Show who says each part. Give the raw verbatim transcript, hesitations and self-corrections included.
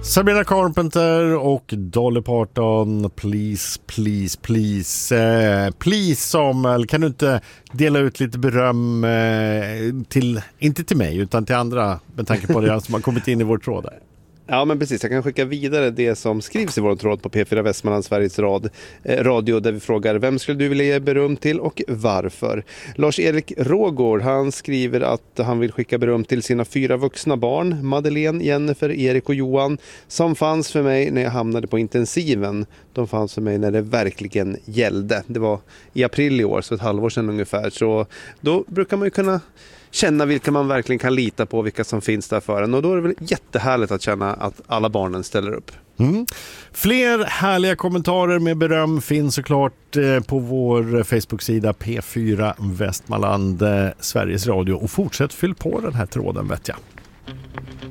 Speaker 1: Sabrina Carpenter och Dolly Parton, Please, please, please. Eh, please Samuel, kan du inte dela ut lite beröm eh, till, inte till mig utan till andra med tanke på det som har kommit in i vår tråd där.
Speaker 2: Ja, men precis. Jag kan skicka vidare det som skrivs i vår tråd på P fyra Västmanland, Sveriges rad, eh, radio, där vi frågar vem skulle du vilja ge beröm till och varför. Lars-Erik Rågård, han skriver att han vill skicka beröm till sina fyra vuxna barn, Madeleine, Jennifer, Erik och Johan, som fanns för mig när jag hamnade på intensiven. De fanns för mig när det verkligen gällde. Det var i april i år, så ett halvår sedan ungefär. Så då brukar man ju kunna känna vilka man verkligen kan lita på, vilka som finns där för en. Och då är det väl jättehärligt att känna att alla barnen ställer upp.
Speaker 1: Mm. Fler härliga kommentarer med beröm finns såklart eh, på vår Facebook-sida P fyra Västmanland, eh, Sveriges Radio. Och fortsätt fyll på den här tråden, vet jag.